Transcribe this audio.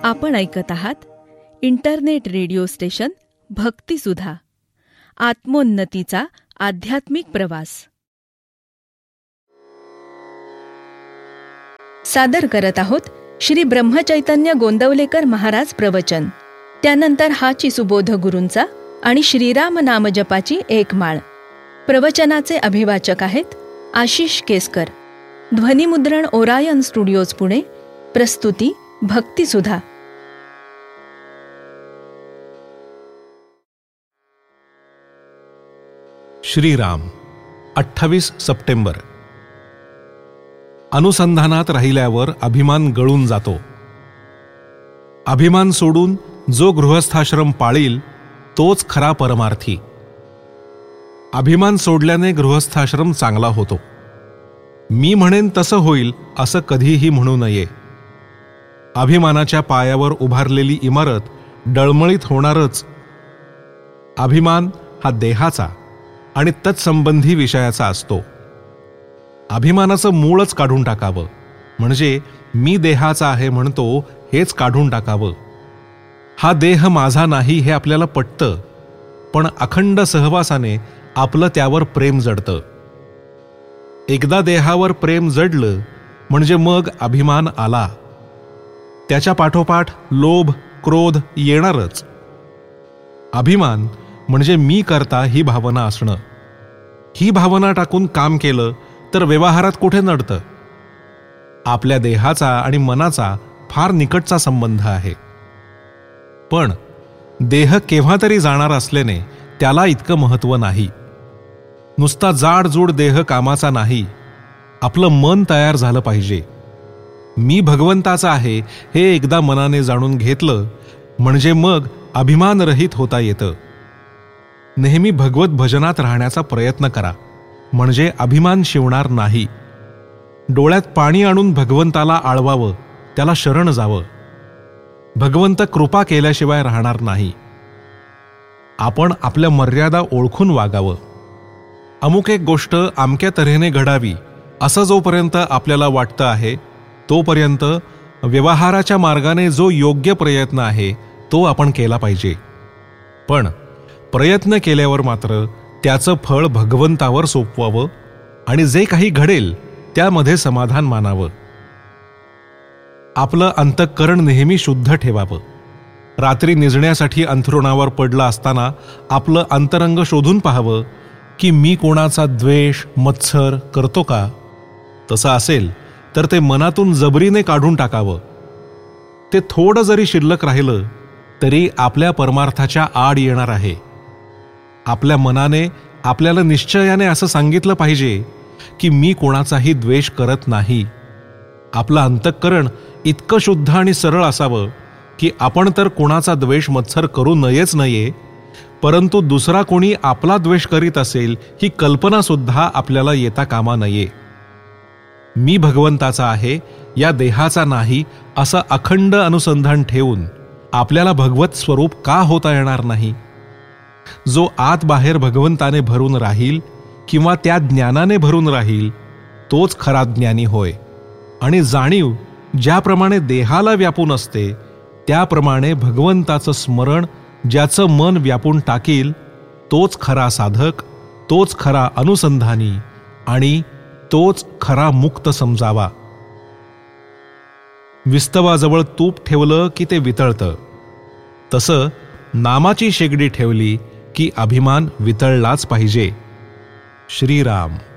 आपण ऐकत आहात इंटरनेट रेडिओ स्टेशन भक्तिसुधा, आत्मोन्नतीचा आध्यात्मिक प्रवास. सादर करत आहोत श्री ब्रह्मचैतन्य गोंदवलेकर महाराज प्रवचन. त्यानंतर हाची सुबोध गुरूंचा आणि श्रीराम नामजपाची एक माळ. प्रवचनाचे अभिवाचक आहेत आशिष केसकर. ध्वनिमुद्रण ओरायन स्टुडिओज पुणे. प्रस्तुती भक्तिसुधा. श्रीराम 28 सप्टेंबर. अनुसंधानात राहिल्यावर अभिमान गळून जातो. अभिमान सोडून जो गृहस्थाश्रम पाळील तोच खरा परमार्थी. अभिमान सोडल्याने गृहस्थाश्रम चांगला होतो. मी म्हणेन तसं होईल असं कधीही म्हणू नये. अभिमानाच्या पायावर उभारलेली इमारत डळमळीत होणारच. अभिमान हा देहाचा आणि तत्संबंधी विषयाचा असतो. अभिमानाचं मूळच काढून टाकावं, म्हणजे मी देहाचा आहे म्हणतो हेच काढून टाकावं. हा देह माझा नाही हे आपल्याला पटतं, पण अखंड सहवासाने आपलं त्यावर प्रेम जडतं. एकदा देहावर प्रेम जडलं म्हणजे मग अभिमान आला. त्याच्या पाठोपाठ लोभ क्रोध येणारच. अभिमान म्हणजे मी करता ही भावना असणं. ही भावना टाकून काम केलं तर व्यवहारात कुठे नडतं. आपल्या देहाचा आणि मनाचा फार निकटचा संबंध आहे. पण देह केव्हा तरी जाणार असल्याने त्याला इतकं महत्त्व नाही. नुसता जाडजूड देह कामाचा नाही. आपलं मन तयार झालं पाहिजे. मी भगवंताचा आहे हे एकदा मनाने जाणून घेतलं म्हणजे मग अभिमानरहित होता येतं. नेहमी भगवत भजनात राहण्याचा प्रयत्न करा, म्हणजे अभिमान शिवणार नाही. डोळ्यात पाणी आणून भगवंताला आळवावं, त्याला शरण जावं. भगवंत कृपा केल्याशिवाय राहणार नाही. आपण आपल्या मर्यादा ओळखून वागावं. अमुक एक गोष्ट अमक्या तऱ्हेने घडावी असं जोपर्यंत आपल्याला वाटतं आहे तोपर्यंत व्यवहाराच्या मार्गाने जो योग्य प्रयत्न आहे तो आपण केला पाहिजे. पण प्रयत्न केल्यावर मात्र त्याचं फळ भगवंतावर सोपवावं आणि जे काही घडेल त्यामध्ये समाधान मानावं. आपलं अंतःकरण नेहमी शुद्ध ठेवावं. रात्री निजण्यासाठी अंथरुणावर पडलं असताना आपलं अंतरंग शोधून पाहावं की मी कोणाचा द्वेष मत्सर करतो का. तसं असेल तर ते मनातून जबरीने काढून टाकावं. ते थोडं जरी शिल्लक राहिलं तरी आपल्या परमार्थाच्या आड येणार आहे. आपल्या मनाने आपल्याला निश्चयाने असं सांगितलं पाहिजे की मी कोणाचाही द्वेष करत नाही. आपलं अंतःकरण इतकं शुद्ध आणि सरळ असावं की आपण तर कोणाचा द्वेष मत्सर करू नये, परंतु दुसरा कोणी आपला द्वेष करीत असेल ही कल्पना सुद्धा आपल्याला येता कामा नये. मी भगवंताचा आहे, या देहाचा नाही असं अखंड अनुसंधान ठेवून आपल्याला भगवत स्वरूप का होता येणार नाही. जो आत बाहेर भगवंताने भरून राहील किंवा त्या ज्ञानाने भरून राहील तोच खरा ज्ञानी होय. आणि जाणीव ज्याप्रमाणे देहाला व्यापून असते त्याप्रमाणे भगवंताचं स्मरण ज्याचं मन व्यापून टाकील तोच खरा साधक, तोच खरा अनुसंधानी आणि तोच खरा मुक्त समजावा. विस्तवाजवळ तूप ठेवलं की ते वितळतं, तसं नामाची शेगडी ठेवली की अभिमान वितळलाच पाहिजे. श्रीराम.